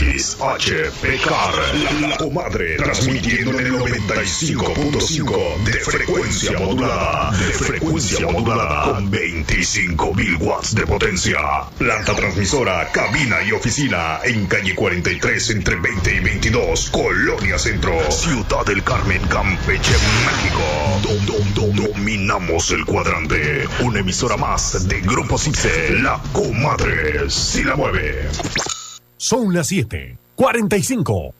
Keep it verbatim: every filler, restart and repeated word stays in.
X H P C A R, La Comadre, transmitiendo en el noventa y cinco punto cinco de frecuencia modulada, de frecuencia modulada, con veinticinco mil watts de potencia. Planta transmisora, cabina y oficina en calle cuarenta y tres entre veinte y veintidós, Colonia Centro, Ciudad del Carmen, Campeche, México. Dom, dom, dom, dominamos el cuadrante. Una emisora más de Grupo Cipse, La Comadre, si la mueve. Son las siete cuarenta y cinco.